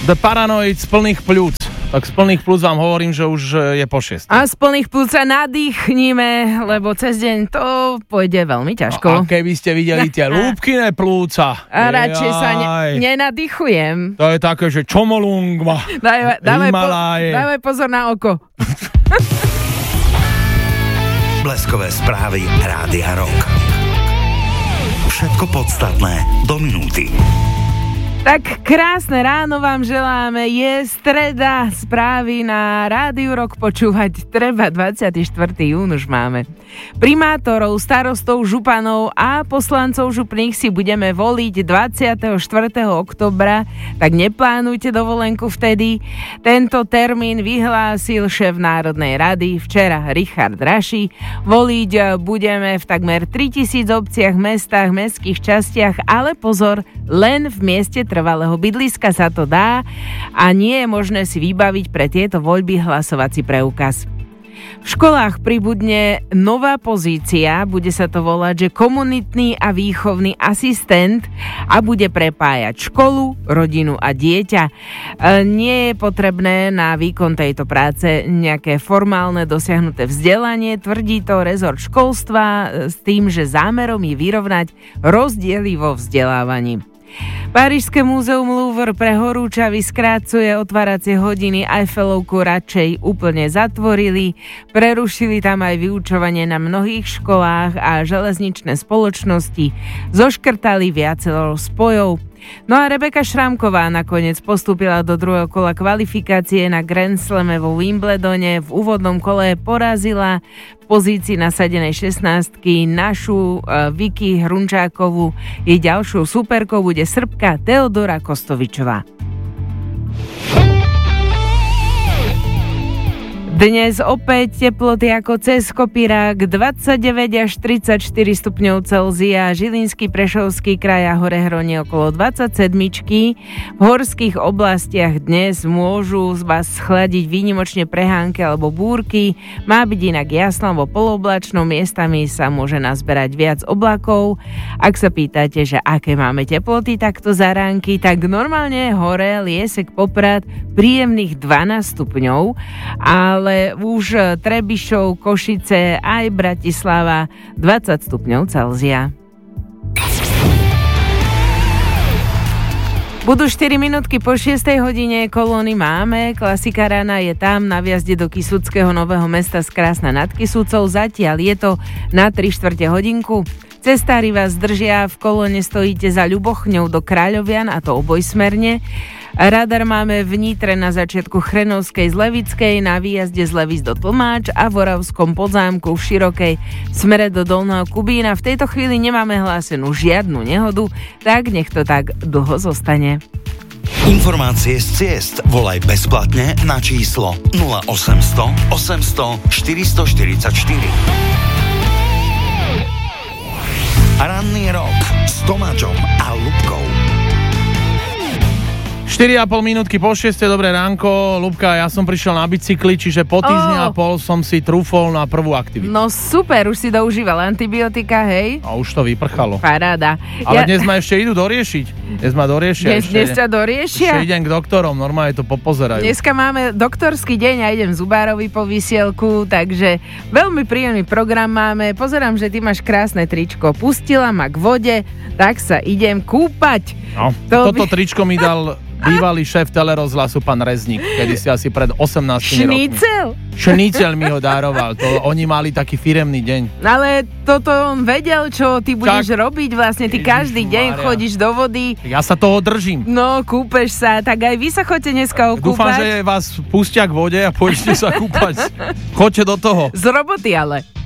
The Paranoid z plných pľúc. Tak z plných plúc vám hovorím, že už je po 6. A z plných plúc sa nadýchnime, lebo cez deň to pôjde veľmi ťažko. A keby ste videli tie lúbkine plúca. A radšej sa nenadýchujem. To je také, že Čomolungma. Dávaj pozor na oko. Bleskové správy Rádia Rock. Všetko podstatné do minúty. Tak krásne ráno vám želáme, je streda, správy na Rádiu Rock počúvať treba, 24. jún už máme. Primátorov, starostov, županov a poslancov župných si budeme voliť 24. oktobra, tak neplánujte dovolenku vtedy. Tento termín vyhlásil šéf Národnej rady včera Richard Raši. Voliť budeme v takmer 3000 obciach, mestách, mestských častiach, ale pozor, len v mieste trvalého bydliska sa to dá a nie je možné si vybaviť pre tieto voľby hlasovací preukaz. V školách pribudne nová pozícia, bude sa to volať, že komunitný a výchovný asistent a bude prepájať školu, rodinu a dieťa. Nie je potrebné na výkon tejto práce nejaké formálne dosiahnuté vzdelanie, tvrdí to rezort školstva s tým, že zámerom je vyrovnať rozdiely vo vzdelávaní. Parížske múzeum Louvre pre horúčavy skrácuje otváracie hodiny, Eiffelovku radšej úplne zatvorili, prerušili tam aj vyučovanie na mnohých školách a železničné spoločnosti zoškrtali viacero spojov. No a Rebeka Šramková nakoniec postúpila do druhého kola kvalifikácie na Grand Slame vo Wimbledone. V úvodnom kole porazila v pozícii nasadenej 16-ky našu Vicky Hrunčákovú. Jej ďalšou superkou bude Srbka Teodora Kostovičová. Dnes opäť teploty ako cez kopírák 29 až 34 stupňov Celzia, Žilinský, Prešovský kraj a Horehronie okolo 27. V horských oblastiach dnes môžu z vás schladiť výnimočne prehánky alebo búrky, má byť inak jasno alebo poloblačno, miestami sa môže nazberať viac oblakov. Ak sa pýtate, že aké máme teploty takto za ránky, tak normálne hore Liesek, Poprad príjemných 12 stupňov, ale už Trebišov, Košice aj Bratislava 20 stupňov Celzia. Budú 4 minútky po 6 hodine, kolóny máme, klasika rána je tam na vjazde do Kysuckého Nového Mesta z Krásna nad Kysucou, zatiaľ je to na 3/4 hodinku. Cestári vás držia, v kolóne stojíte za Ľubochňou do Kráľovian, a to obojsmerne. Radar máme v Nitre na začiatku Chrenovskej z Levickej, na výjazde z Levic do Tlmáč a v Oravskom Podzámku v Širokej smere do Dolného Kubína. V tejto chvíli nemáme hlásenú žiadnu nehodu, tak nech to tak dlho zostane. Informácie z ciest volaj bezplatne na číslo 0800 800 444. Ranný rok s Tomáčom a Ľubkou. 4,5 minútky po 6, dobré ránko. Ľubka, ja som prišiel na bicykli, čiže po týždňa a pol som si trúfol na prvú aktivitu. No super, už si doužíval antibiotika, hej? A už to vyprchalo. Paráda. Ale dnes ma ešte idú doriešiť. Dnes ma doriešia. Dnes ťa doriešia? Ešte idem k doktorom, normálne to popozerajú. Dneska máme doktorský deň a idem zubárovi po vysielku, takže veľmi príjemný program máme. Pozerám, že ty máš krásne tričko. Pustila ma k vode, tak sa idem kúpať. No, toto tričko mi dal bývalý šéf Telerozhlasu, pán Rezník, kedy si asi pred 18 rokmi. Šnicel mi ho daroval. Oni mali taký firemný deň. Ale toto on vedel, čo ty budeš robiť vlastne. Ty každý deň chodíš do vody. Ja sa toho držím. No, kúpeš sa. Tak aj vy sa choďte dneska okúpať. Dúfam, že vás pustia k vode a pôjdete sa kúpať. Choďte do toho. Z roboty ale.